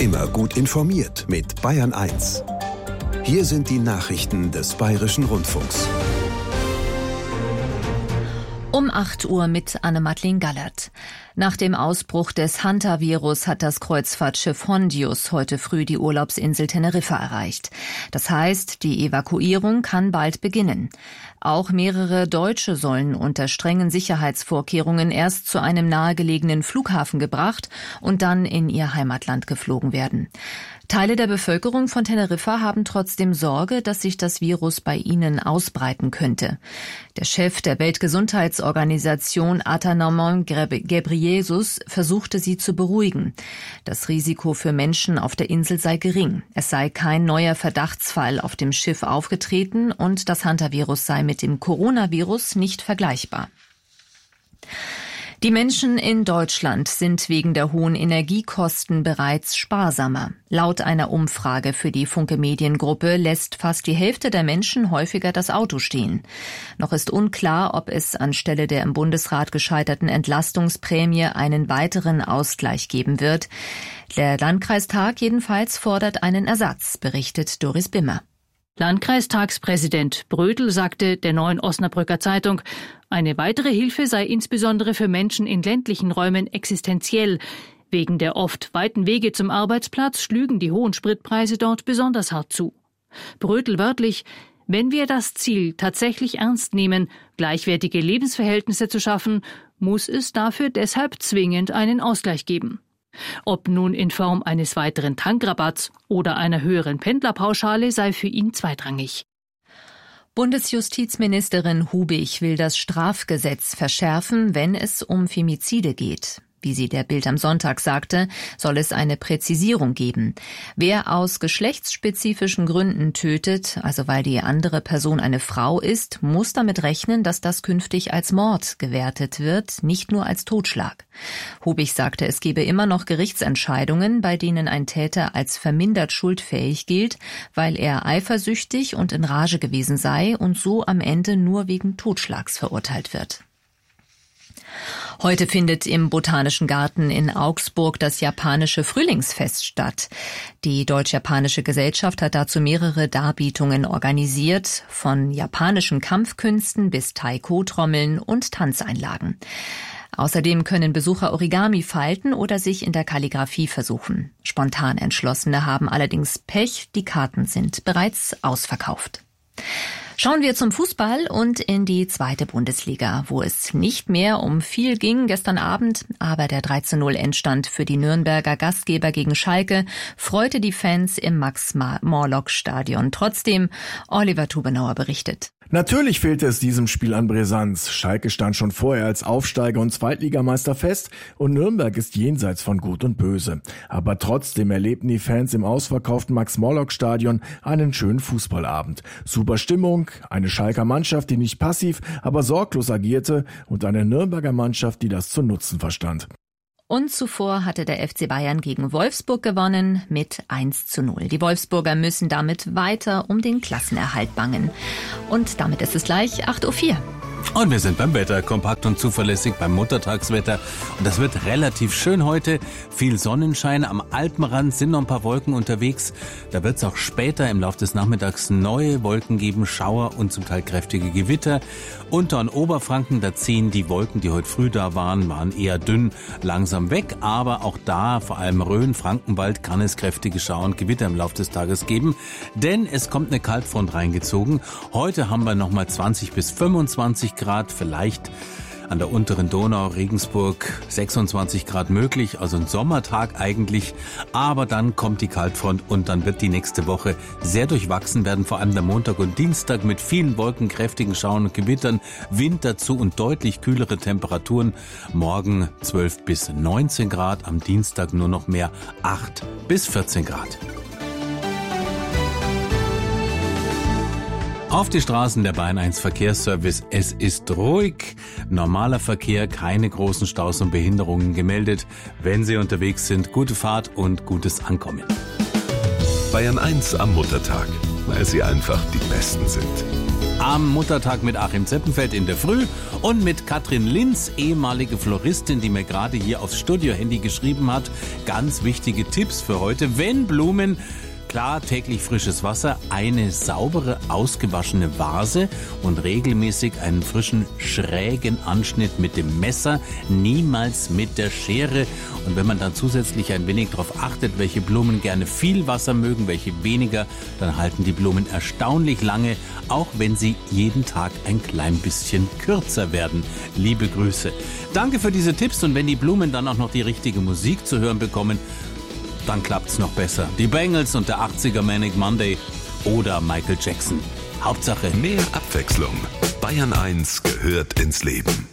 Immer gut informiert mit Bayern 1. Hier sind die Nachrichten des Bayerischen Rundfunks. Um 8 Uhr mit Anne-Madeleine Gallert. Nach dem Ausbruch des Hantavirus hat das Kreuzfahrtschiff Hondius heute früh die Urlaubsinsel Teneriffa erreicht. Das heißt, die Evakuierung kann bald beginnen. Auch mehrere Deutsche sollen unter strengen Sicherheitsvorkehrungen erst zu einem nahegelegenen Flughafen gebracht und dann in ihr Heimatland geflogen werden. Teile der Bevölkerung von Teneriffa haben trotzdem Sorge, dass sich das Virus bei ihnen ausbreiten könnte. Der Chef der Weltgesundheitsorganisation Adhanom Ghebreyesus versuchte sie zu beruhigen. Das Risiko für Menschen auf der Insel sei gering. Es sei kein neuer Verdachtsfall auf dem Schiff aufgetreten und das Hantavirus sei mit dem Coronavirus nicht vergleichbar. Die Menschen in Deutschland sind wegen der hohen Energiekosten bereits sparsamer. Laut einer Umfrage für die Funke Mediengruppe lässt fast die Hälfte der Menschen häufiger das Auto stehen. Noch ist unklar, ob es anstelle der im Bundesrat gescheiterten Entlastungsprämie einen weiteren Ausgleich geben wird. Der Landkreistag jedenfalls fordert einen Ersatz, berichtet Doris Bimmer. Landkreistagspräsident Brödel sagte der Neuen Osnabrücker Zeitung, eine weitere Hilfe sei insbesondere für Menschen in ländlichen Räumen existenziell. Wegen der oft weiten Wege zum Arbeitsplatz schlügen die hohen Spritpreise dort besonders hart zu. Brödel wörtlich: Wenn wir das Ziel tatsächlich ernst nehmen, gleichwertige Lebensverhältnisse zu schaffen, muss es dafür deshalb zwingend einen Ausgleich geben. Ob nun in Form eines weiteren Tankrabatts oder einer höheren Pendlerpauschale sei für ihn zweitrangig. Bundesjustizministerin Hubig will das Strafgesetz verschärfen, wenn es um Femizide geht. Wie sie der Bild am Sonntag sagte, soll es eine Präzisierung geben. Wer aus geschlechtsspezifischen Gründen tötet, also weil die andere Person eine Frau ist, muss damit rechnen, dass das künftig als Mord gewertet wird, nicht nur als Totschlag. Hubig sagte, es gebe immer noch Gerichtsentscheidungen, bei denen ein Täter als vermindert schuldfähig gilt, weil er eifersüchtig und in Rage gewesen sei und so am Ende nur wegen Totschlags verurteilt wird. Heute findet im Botanischen Garten in Augsburg das japanische Frühlingsfest statt. Die Deutsch-Japanische Gesellschaft hat dazu mehrere Darbietungen organisiert, von japanischen Kampfkünsten bis Taiko-Trommeln und Tanzeinlagen. Außerdem können Besucher Origami falten oder sich in der Kalligraphie versuchen. Spontan Entschlossene haben allerdings Pech, die Karten sind bereits ausverkauft. Schauen wir zum Fußball und in die 2. Bundesliga, wo es nicht mehr um viel ging gestern Abend, aber der 3:0 Endstand für die Nürnberger Gastgeber gegen Schalke freute die Fans im Max-Morlock-Stadion. Trotzdem, Oliver Tubenauer berichtet. Natürlich fehlte es diesem Spiel an Brisanz. Schalke stand schon vorher als Aufsteiger und Zweitligameister fest und Nürnberg ist jenseits von Gut und Böse. Aber trotzdem erlebten die Fans im ausverkauften Max-Morlock-Stadion einen schönen Fußballabend. Super Stimmung, eine Schalker Mannschaft, die nicht passiv, aber sorglos agierte und eine Nürnberger Mannschaft, die das zu nutzen verstand. Und zuvor hatte der FC Bayern gegen Wolfsburg gewonnen mit 1:0. Die Wolfsburger müssen damit weiter um den Klassenerhalt bangen. Und damit ist es gleich 8:04 Uhr. Und wir sind beim Wetter, kompakt und zuverlässig beim Muttertagswetter. Und das wird relativ schön heute. Viel Sonnenschein. Am Alpenrand sind noch ein paar Wolken unterwegs. Da wird es auch später im Laufe des Nachmittags neue Wolken geben, Schauer und zum Teil kräftige Gewitter. Unter- und Oberfranken, da ziehen die Wolken, die heute früh da waren eher dünn, langsam weg. Aber auch da, vor allem Rhön, Frankenwald, kann es kräftige Schauer und Gewitter im Laufe des Tages geben. Denn es kommt eine Kaltfront reingezogen. Heute haben wir nochmal 20 bis 25 Grad, vielleicht an der unteren Donau, Regensburg 26 Grad möglich, also ein Sommertag eigentlich, aber dann kommt die Kaltfront und dann wird die nächste Woche sehr durchwachsen werden, vor allem der Montag und Dienstag mit vielen Wolken, kräftigen Schauern und Gewittern, Wind dazu und deutlich kühlere Temperaturen, morgen 12 bis 19 Grad, am Dienstag nur noch mehr 8 bis 14 Grad. Auf die Straßen der Bayern 1 Verkehrsservice. Es ist ruhig. Normaler Verkehr, keine großen Staus und Behinderungen gemeldet. Wenn Sie unterwegs sind, gute Fahrt und gutes Ankommen. Bayern 1 am Muttertag, weil sie einfach die Besten sind. Am Muttertag mit Achim Zeppenfeld in der Früh und mit Katrin Linz, ehemalige Floristin, die mir gerade hier aufs Studio-Handy geschrieben hat. Ganz wichtige Tipps für heute. Wenn Blumen, klar, täglich frisches Wasser, eine saubere, ausgewaschene Vase und regelmäßig einen frischen, schrägen Anschnitt mit dem Messer, niemals mit der Schere. Und wenn man dann zusätzlich ein wenig darauf achtet, welche Blumen gerne viel Wasser mögen, welche weniger, dann halten die Blumen erstaunlich lange, auch wenn sie jeden Tag ein klein bisschen kürzer werden. Liebe Grüße. Danke für diese Tipps, und wenn die Blumen dann auch noch die richtige Musik zu hören bekommen, dann klappt's noch besser. Die Bangles und der 80er Manic Monday oder Michael Jackson. Hauptsache mehr Abwechslung. Bayern 1 gehört ins Leben.